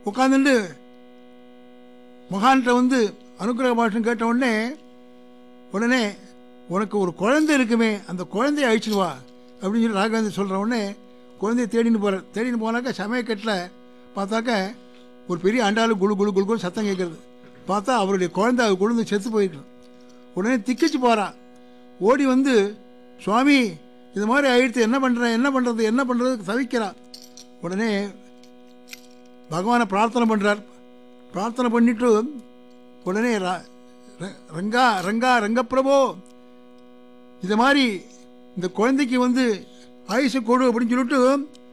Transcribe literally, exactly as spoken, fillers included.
உட்காந்துட்டு மகான்கிட்ட வந்து அனுக்கிரக பாஷம் கேட்ட உடனே உடனே உனக்கு ஒரு குழந்தை இருக்குமே, அந்த குழந்தைய அழிச்சிட்டு வா அப்படின்னு சொல்லி ராகவேந்திரன் சொல்கிற உடனே குழந்தைய தேடின்னு போகிறார். தேடின்னு போனாக்கா சமயக்கட்டில் பார்த்தாக்க ஒரு பெரிய அண்டாலு குழு குழு குழுக்குன்னு சத்தம் கேட்குறது. பார்த்தா அவருடைய குழந்தை அது குழந்தை செத்து போயிருக்கு. உடனே திக்கிச்சு போகிறான். ஓடி வந்து சுவாமி இது மாதிரி ஆயிடுத்து, என்ன பண்ணுறேன் என்ன பண்ணுறது என்ன பண்ணுறது தவிக்கிறான். உடனே பகவானை பிரார்த்தனை பண்ணுறார். பிரார்த்தனை பண்ணிட்டு உடனே ரங்கா ரங்கா ரங்கப்பிரபோ இது மாதிரி இந்த குழந்தைக்கு வந்து ஆயுசு கொடு அப்படின்னு சொல்லிட்டு